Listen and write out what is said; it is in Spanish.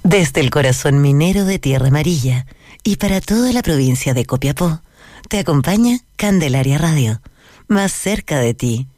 Desde el corazón minero de Tierra Amarilla y para toda la provincia de Copiapó, te acompaña Candelaria Radio, más cerca de ti